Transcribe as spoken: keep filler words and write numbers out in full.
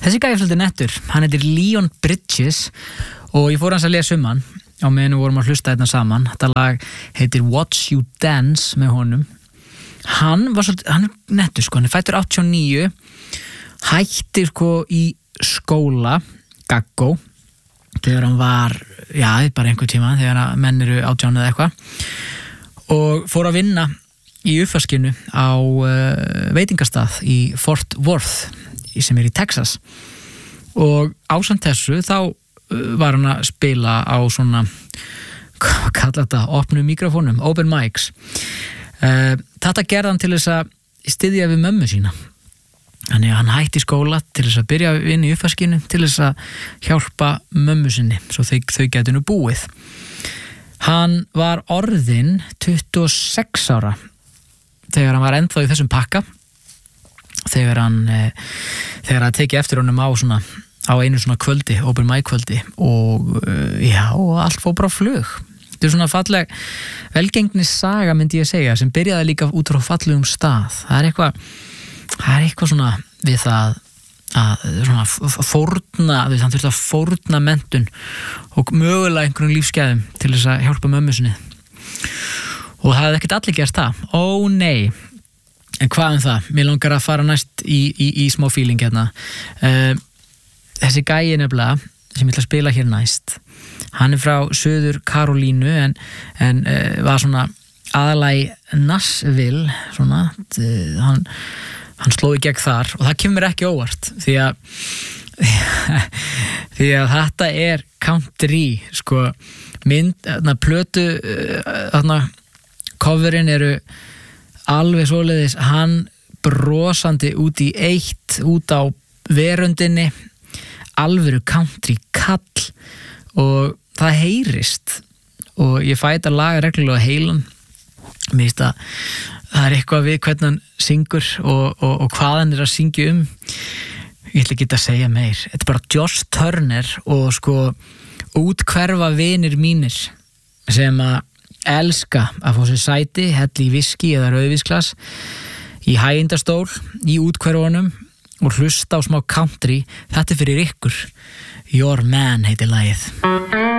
Þessi gæði er svolítið nettur, hann heitir Leon Bridges og ég fór hans að lesa um hann á meðan við vorum að hlusta þetta saman. Þetta lag heitir Watch You Dance með honum. Hann var svolítið, hann er nettur sko, hann er fættur áttatíu og níu, hættir sko í skóla, gaggó, þegar hann var, já, bara einhver tíma, þegar menn eru átján eða eitthvað og fór að vinna í uppvaskinu á uh, veitingastað í Fort Worth sem er í Texas og ásamt þessu þá var hann að spila á svona, hvað kalla þetta, opnu mikrofónum, open mics. Uh, þetta gerði hann til þess að styðja við mömmu sína. Þannig að hann hætti skóla til þess að byrja að vinna í uppvaskinu til þess að hjálpa mömmu sinni svo þau, þau gætu nú búið. Hann var orðinn tuttugu og sex ára þegar hann var ennþá í þessum pakka þegar hann eh, þegar hann tekið eftir honum á svona á einu svona kvöldi, open mic kvöldi og uh, já, og allt fór bara á flug. Þetta er svona falleg velgengnis saga myndi ég segja sem byrjaði líka út frá fallegum stað. Það er eitthvað það er eitthvað svona við það að svona fórna, við þannig þurfti að fórna menntun og mögulega einhverjum lífsgæðum til þess að hjálpa mömmu sinni. Og það hefði ekkert allir gert það. Ó nei. En hvað um það? Mér langar að fara næst í, í, í smá feeling hérna. Uh, Þessi gæi nefnilega sem ég ætla að spila hér næst hann er frá Suður Karólínu en, en uh, var svona aðallega Nashville svona, uh, hann, hann slóði gegn þar og það kemur ekki óvart því að því að þetta er country sko, mynd, þarna plötu þarna coverin eru alveg svoleiðis hann brosandi út í eitt út á veröndinni alvöru country kall og það heyrist og ég fæ þetta lag reglulega heilan mér finnst að það er eitthvað við hvernig hann syngur og, og, og hvað hann er að syngja um ég ætla ekki að segja meir þetta er bara Josh Turner og sko útkverfa vinir mínir sem að elska að fá sér sæti helli í viski eða rauðvínsglas í hægindastól í útkverfunum og hlusta á smá country, þetta er fyrir ykkur. Your Man heitir lagið.